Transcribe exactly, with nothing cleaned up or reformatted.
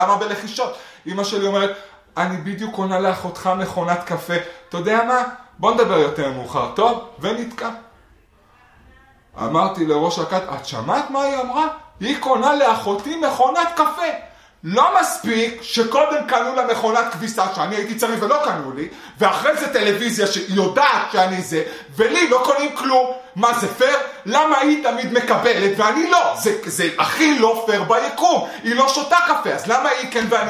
למה בלחישות? אמא שלי אומרת, אני בדיוק קונה לאחותך מכונת קפה. אתה יודע מה? בוא נדבר יותר מאוחר, טוב? ונתקע. אמרתי לראש הכת, את שמעת מה היא אמרה? היא קונה לאחותי מכונת קפה. לא מספיק שקודם קנו לה מכונת כביסה שאני הייתי צריך ולא קנו לי, ואחרי זה טלוויזיה שיודעת שאני זה, ולי לא קונים כלום. מה זה פייר? למה היא תמיד מקבלת ואני לא? זה, זה הכי לא פייר ביקום. היא לא שותה קפה, אז למה היא כן ואני